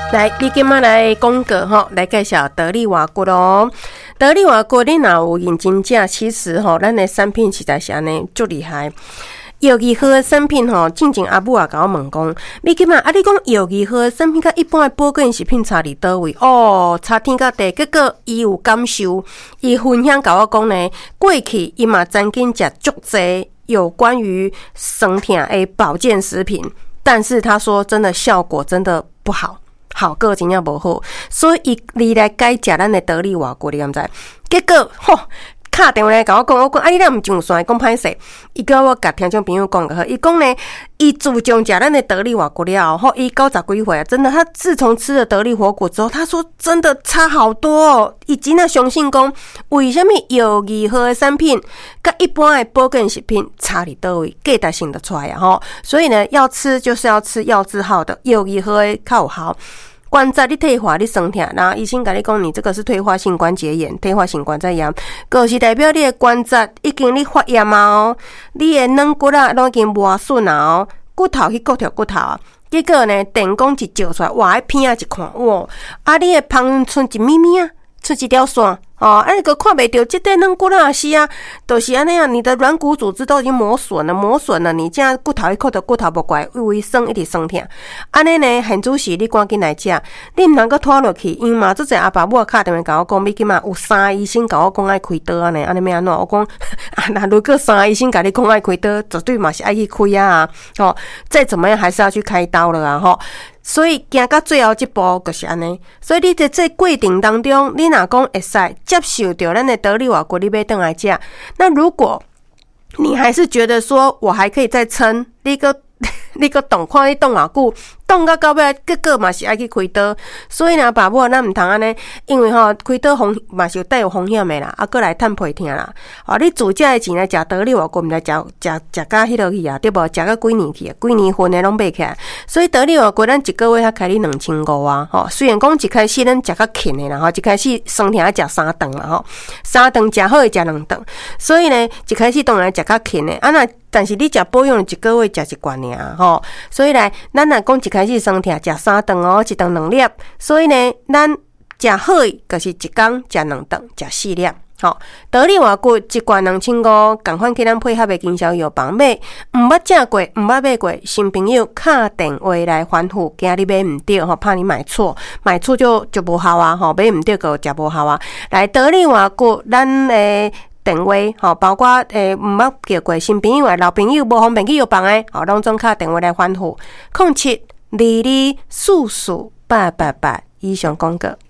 来，你今仔来广告吼，来介绍得力活骨咯。得力活骨，你若有认真食，其实吼，咱的产品实在是安尼足厉害。药剂好的产品吼，进前阿母也甲我问讲，你今仔你讲药剂好的产品，甲一般的保健食品差伫倒位？哦，差天甲地。结果伊有感受，伊分享甲我讲呢，过去伊嘛曾经食足济有关于酸痛的保健食品，但是他说真的效果真的不好。好个真正无好，所以伊来改食咱的得力活骨，你敢知？结果吼，打电话来甲我讲，我讲你若毋上线，讲歹势。伊叫我甲听众朋友讲个好，伊讲呢，伊自从食咱的得力活骨了后，伊90几岁啊，真的，他自从吃了得力活骨之后，他说真的差好多哦。伊真的相信讲，为什么药剂好的产品，甲一般的保健食品差伫倒位，价值性的出来啊吼。所以呢，要吃就是要吃药字号的，药剂好的较有效。关节你退化，你酸痛，然后医生跟你讲，你这个是退化性关节炎、退化性关节炎，就是代表你的关节已经你发炎啊哦，你的软骨啊都已经磨损啊哦，骨头去割掉骨头啊，结果呢，电工一照出来，哇，迄片啊一看，哇，啊你的旁剩一咪咪啊，出一条线。哦，那个看袂到，这块软骨啊是啊，都是安尼啊，你的软骨组织都已经磨损了，你这样骨头一扣到骨头不怪，胃酸一直酸痛，安尼呢，很主席你赶紧来食，你毋通搁拖落去，因为嘛，这阿爸母打电话甲我讲，你今嘛有3个医生甲我讲爱开刀安尼要安怎？我讲啊，那如果3个医生甲你讲爱开刀，绝对嘛是爱去开啊，哦，再怎么样还是要去开刀了啊，吼。所以行到最后一步就是安尼，所以你在这过程当中，你若讲会使接受到咱的得力活骨，你要回来吃。那如果你还是觉得说我还可以再撑，你个动看你动偌久，动到尾，结果嘛是爱去开刀。所以呢，爸母咱毋通安尼，因为吼开刀嘛是有带有风险的啦，过来趁赔疼啦。你自家的钱来食得力活骨，毋来食甲迄落去啊，对无？食甲几年去啊？几年份的拢买起来。所以得力活骨，咱一个月才开你2500啊。虽然讲一开始咱食较勤的啦，一开始酸痛要食3顿啦，3顿食好会食2顿。所以呢，一开始当然食较勤的啊那。但是你食保养一个月食一罐尔吼，所以来咱若讲一开始酸痛食3顿哦，1顿2粒，所以呢，咱食好诶，就是一工食2顿，食4粒。好，得力活骨一罐2500，赶快去咱配合的经销药房买，毋捌食过，毋捌买过，新朋友打电话来反复，惊你买毋对吼，怕你买错就无效啊吼，买毋对个食无效啊。来得力活骨，咱诶。电话吼，包括毋捌叫过新朋友啊、老朋友无方便去药房诶，吼，拢总敲电话来反复。0722448888以上广告。